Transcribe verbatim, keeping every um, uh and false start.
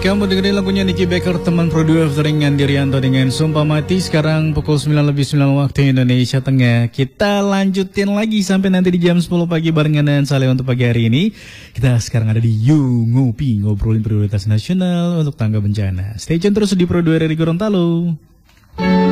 Kamu dengerin lagunya Nicky Baker, teman produser dengan Dirianto dengan Sumpah Mati. Sekarang pukul sembilan lebih sembilan waktu Indonesia Tengah. Kita lanjutin lagi sampai nanti di jam sepuluh pagi barengan dengan Saleh untuk pagi hari ini. Kita sekarang ada di You Ngopi, ngobrolin prioritas nasional untuk tangga bencana. Stay tune terus di Pro dua dari Gorontalo.